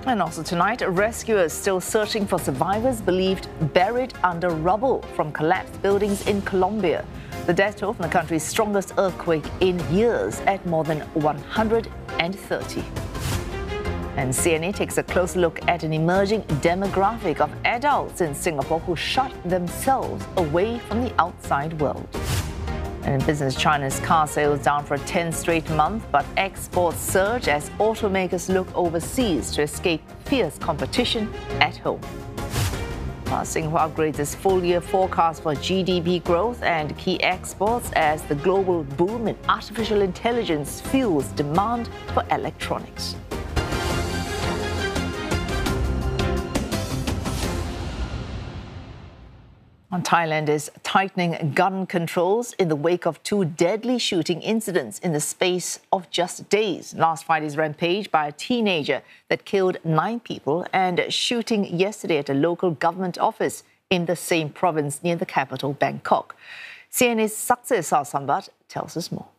And also tonight, rescuers still searching for survivors believed buried under rubble from collapsed buildings in Colombia. The death toll from the country's strongest earthquake in years at more than 130. And CNA takes a closer look at an emerging demographic of adults in Singapore who shut themselves away from the outside world. And in business, China's car sales down for a 10th straight month, but exports surge as automakers look overseas to escape fierce competition at home. Singapore upgrades its full-year forecast for GDP growth and key exports as the global boom in artificial intelligence fuels demand for electronics. Thailand is tightening gun controls in the wake of two deadly shooting incidents in the space of just days. Last Friday's rampage by a teenager that killed 9 people and shooting yesterday at a local government office in the same province near the capital, Bangkok. CNA's Saksesa Sambat tells us more.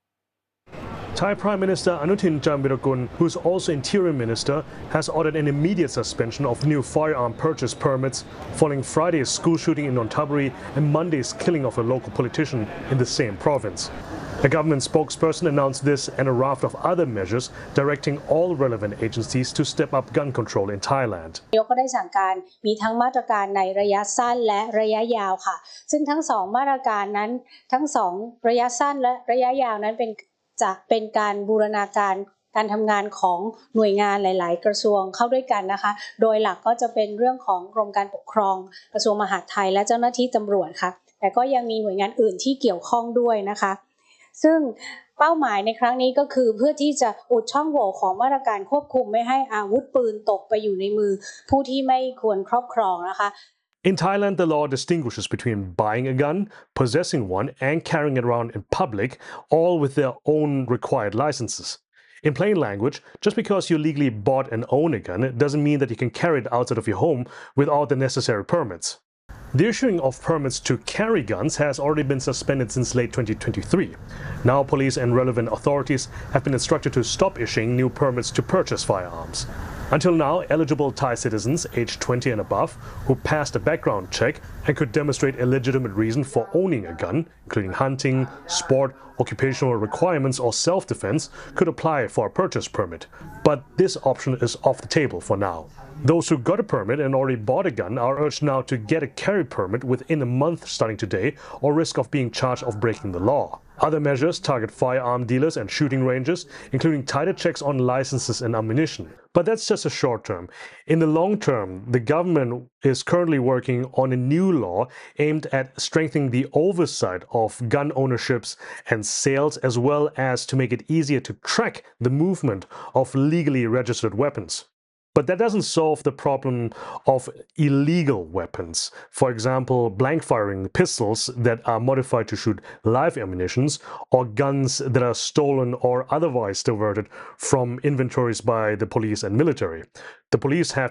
Thai Prime Minister Anutin Charnvirakul, who's also Interior Minister, has ordered an immediate suspension of new firearm purchase permits following Friday's school shooting in Nonthaburi and Monday's killing of a local politician in the same province. A government spokesperson announced this and a raft of other measures directing all relevant agencies to step up gun control in Thailand. นายกก็ได้สั่งการมีทั้งมาตรการในระยะสั้นและระยะยาวค่ะซึ่งทั้งสองมาตรการนั้นทั้งสองระยะสั้นและระยะยาวนั้นจะเป็นการบูรณาการการทำงานของหน่วยงานหลายๆกระทรวงเข้าด้วยกันนะคะโดยหลักก็จะเป็นเรื่องของกรมการปกครองกระทรวงมหาดไทยและเจ้าหน้าที่ตำรวจค่ะแต่ก็ยังมีหน่วยงานอื่นที่เกี่ยวข้องด้วยนะคะซึ่งเป้าหมายในครั้งนี้ก็คือเพื่อที่จะอุดช่องโหว่ของมาตรการควบคุมไม่ให้อาวุธปืนตกไปอยู่ในมือผู้ที่ไม่ควรครอบครองนะคะ In Thailand, the law distinguishes between buying a gun, possessing one, and carrying it around in public, all with their own required licenses. In plain language, just because you legally bought and own a gun doesn't mean that you can carry it outside of your home without the necessary permits. The issuing of permits to carry guns has already been suspended since late 2023. Now, police and relevant authorities have been instructed to stop issuing new permits to purchase firearms. Until now, eligible Thai citizens aged 20 and above who passed a background check and could demonstrate a legitimate reason for owning a gun, including hunting, sport, occupational requirements, or self-defense, could apply for a purchase permit. But this option is off the table for now. Those who got a permit and already bought a gun are urged now to get a carry permit within a month starting today, or risk of being charged of breaking the law. Other measures target firearm dealers and shooting ranges, including tighter checks on licenses and ammunition. But that's just a short term. In the long term, the government is currently working on a new law aimed at strengthening the oversight of gun ownerships and sales, as well as to make it easier to track the movement of legally registered weapons. But that doesn't solve the problem of illegal weapons. For example, blank firing pistols that are modified to shoot live ammunition, or guns that are stolen or otherwise diverted from inventories by the police and military. The police have